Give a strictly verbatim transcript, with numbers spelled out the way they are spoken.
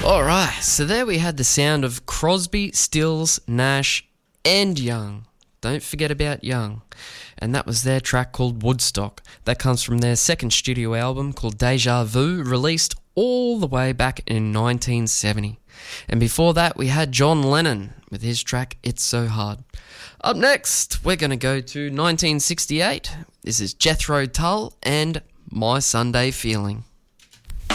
Alright, so there we had the sound of Crosby, Stills, Nash and Young. Don't forget about Young. And that was their track called Woodstock. That comes from their second studio album called Deja Vu, released all the way back in nineteen seventy. And before that, we had John Lennon with his track It's So Hard. Up next, we're going to go to nineteen sixty-eight. This is Jethro Tull and My Sunday Feeling.